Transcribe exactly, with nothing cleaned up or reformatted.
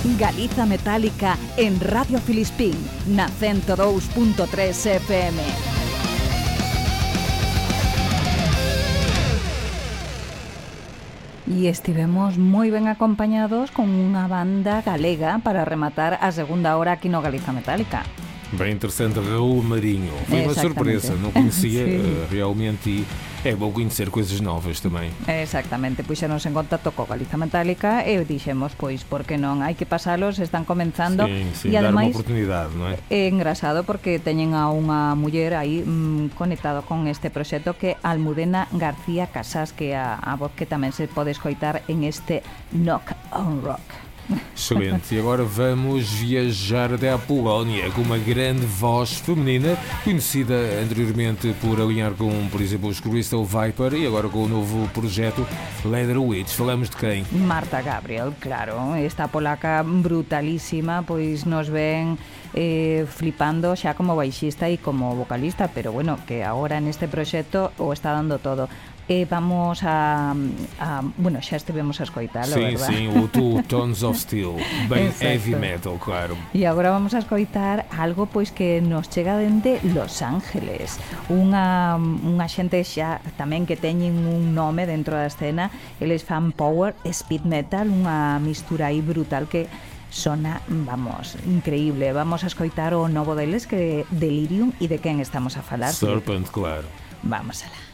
Galiza Metálica en Radio Filispín, na ciento dos punto tres F M. E estivemos moi ben acompañados con unha banda galega para rematar a segunda hora aquí no Galiza Metálica. Bem interessante, Raul Marinho. Foi uma surpresa, não conhecia uh, realmente, e é bom conhecer coisas novas também. Exactamente, puxenos en contacto co Galiza Metálica e dixemos, pois, por que non, hai que pasalos, están comenzando. Sim, sim, e dar ademais, unha oportunidade, non é? É engraçado porque teñen a unha muller aí mm, conectado con este proxecto, que é Almudena García Casas, que é a, a voz que tamén se pode escoitar en este Knock on Rock. Excelente, e agora vamos viajar até à Polónia com uma grande voz feminina, conhecida anteriormente por alinhar com, por exemplo, os Crystal Viper, e agora com o novo projeto Leather Witch. Falamos de quem? Marta Gabriel, claro, esta polaca brutalísima, pois nos ven eh, flipando xa como baixista e como vocalista, pero bueno, que agora neste proxecto o está dando todo. E vamos a, a... Bueno, xa estivemos a escoitalo, sim, verdad? Sim, sim, o Two Tons of Steel, bem heavy metal, claro. E agora vamos a escoitar algo pois que nos chega dende Los Ángeles, unha, unha xente xa tamén que teñen un nome dentro da escena. Eles fan power, speed metal, unha mistura aí brutal que sona, vamos, increíble. Vamos a escoitar o novo deles, que é Delirium, e de quen estamos a falar. Serpent, claro. Vamos alá.